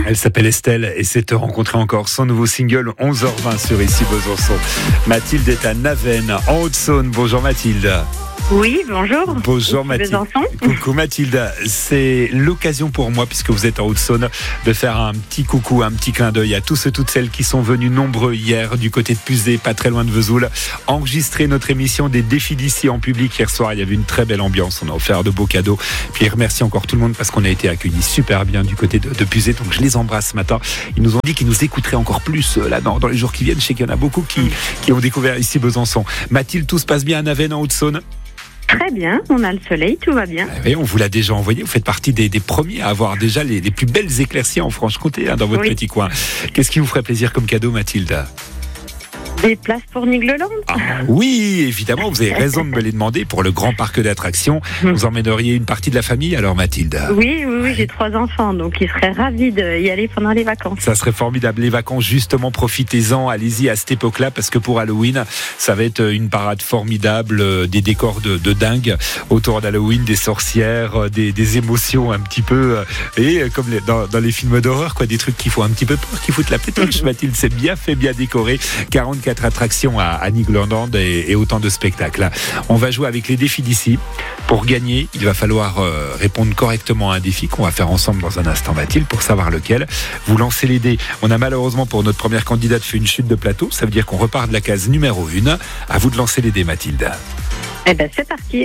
Elle s'appelle Estelle et s'est rencontrée encore. Son nouveau single 11h20 sur Ici Besançon. Mathilde est à Navennes, en Haute-Saône. Bonjour Mathilde. Oui, bonjour. Bonjour Mathilde. Coucou Mathilde. C'est l'occasion pour moi, puisque vous êtes en Haute-Saône, de faire un petit coucou, un petit clin d'œil à tous et toutes celles qui sont venus nombreux hier du côté de Puzé, pas très loin de Vesoul, enregistrer notre émission des défis d'ici en public hier soir. Il y avait une très belle ambiance. On a offert de beaux cadeaux. Puis remercie encore tout le monde parce qu'on a été accueillis super bien du côté de Puzé. Donc je les embrasse ce matin. Ils nous ont dit qu'ils nous écouteraient encore plus là dans les jours qui viennent. Je sais qu'il y en a beaucoup qui ont découvert ici Besançon. Mathilde, tout se passe bien à Navennes en Haute-Saône? Très bien, on a le soleil, tout va bien. Oui, on vous l'a déjà envoyé, vous faites partie des premiers à avoir déjà les plus belles éclaircies en Franche-Comté dans votre petit coin. Qu'est-ce qui vous ferait plaisir comme cadeau, Mathilde? Des places pour Nigloland. Oui, évidemment, vous avez raison de me les demander. Pour le grand parc d'attractions, vous emmèneriez une partie de la famille alors, Mathilde? Oui, j'ai 3 enfants, donc ils seraient ravis d'y aller pendant les vacances. Ça serait formidable, les vacances, justement, profitez-en, allez-y à cette époque-là, parce que pour Halloween, ça va être une parade formidable, des décors de dingue autour d'Halloween, des sorcières, des émotions un petit peu, et comme dans les films d'horreur, des trucs qui font un petit peu peur, qui foutent la pétoche, Mathilde. C'est bien fait, bien décoré. 44 attractions à Nigloland et autant de spectacles. On va jouer avec les défis d'ici. Pour gagner, il va falloir répondre correctement à un défi qu'on va faire ensemble dans un instant, Mathilde, pour savoir lequel. Vous lancez les dés. On a malheureusement pour notre première candidate fait une chute de plateau. Ça veut dire qu'on repart de la case numéro 1. À vous de lancer les dés, Mathilde. Eh bien, c'est parti.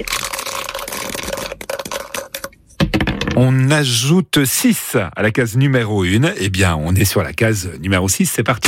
On ajoute 6 à la case numéro 1. Eh bien, on est sur la case numéro 6. C'est parti.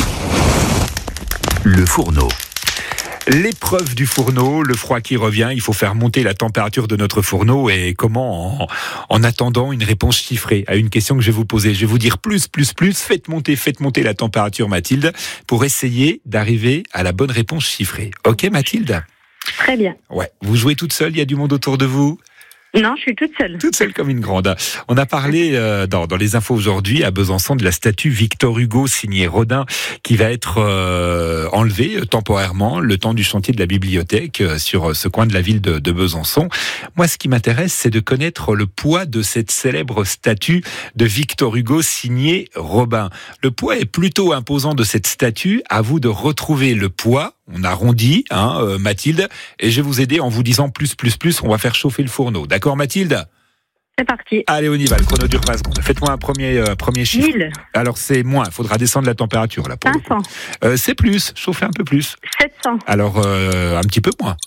Le fourneau. L'épreuve du fourneau, le froid qui revient, il faut faire monter la température de notre fourneau. Et comment en attendant une réponse chiffrée à une question que je vais vous poser. Je vais vous dire plus. Faites monter la température, Mathilde, pour essayer d'arriver à la bonne réponse chiffrée. Ok, Mathilde? Très bien. Ouais. Vous jouez toute seule? Il y a du monde autour de vous? Non, je suis toute seule. Toute seule comme une grande. On a parlé dans les infos aujourd'hui à Besançon de la statue Victor Hugo signée Rodin qui va être enlevée temporairement le temps du chantier de la bibliothèque sur ce coin de la ville de Besançon. Moi, ce qui m'intéresse, c'est de connaître le poids de cette célèbre statue de Victor Hugo signée Robin. Le poids est plutôt imposant de cette statue. À vous de retrouver le poids. On arrondit, Mathilde, et je vais vous aider en vous disant plus. On va faire chauffer le fourneau. D'accord, Mathilde? C'est parti. Allez, on y va. Le chrono dure 3 secondes. Faites-moi un premier chiffre. 1000. Alors, c'est moins. Il faudra descendre la température, là. 500. C'est plus. Chauffez un peu plus. 700. Alors, un petit peu moins.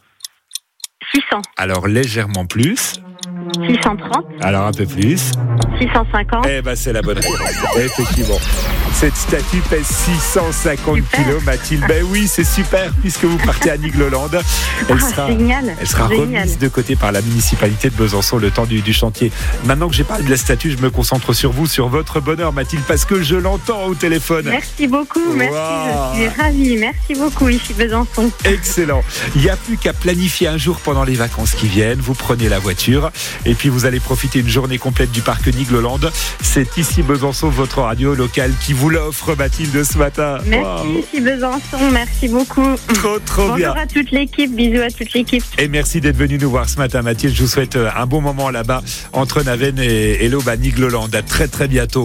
600. Alors, légèrement plus. 630. Alors, un peu plus. 650. Eh ben, c'est la bonne réponse. Effectivement. Cette statue pèse 650 kilos, Mathilde. Ben oui, c'est super, puisque vous partez à Nigloland. Elle sera remise de côté par la municipalité de Besançon le temps du chantier. Maintenant que j'ai parlé de la statue, je me concentre sur vous, sur votre bonheur, Mathilde, parce que je l'entends au téléphone. Merci beaucoup, merci, wow. Je suis ravie. Merci beaucoup, ici Besançon. Excellent. Il n'y a plus qu'à planifier un jour pendant les vacances qui viennent. Vous prenez la voiture et puis vous allez profiter une journée complète du parc Nigloland. C'est ici Besançon, votre radio locale, qui vous l'offre, Mathilde, ce matin. Merci, ici Besançon, merci beaucoup. Trop bien. Bonjour à toute l'équipe, bisous à toute l'équipe. Et merci d'être venu nous voir ce matin, Mathilde. Je vous souhaite un bon moment là-bas, entre Navennes et l'Aube à Nigloland. À très bientôt.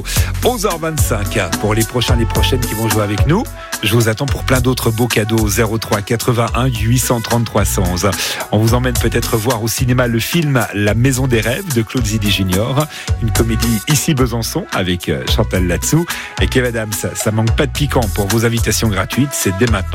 11h25 pour les prochaines qui vont jouer avec nous. Je vous attends pour plein d'autres beaux cadeaux. 03 81 830 311. On vous emmène peut-être voir au cinéma le film La Maison des Rêves de Claude Zidi Junior. Une comédie ici Besançon avec Chantal Latsou et Kev Adams. Ça manque pas de piquant pour vos invitations gratuites. C'est dès maintenant.